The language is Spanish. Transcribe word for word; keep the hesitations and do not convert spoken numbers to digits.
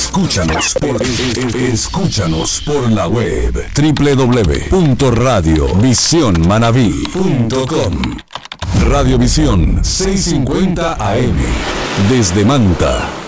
Escúchanos por, escúchanos por la web doble u doble u doble u punto radio visión manabí punto com. Radiovisión seiscientos cincuenta A M desde Manta.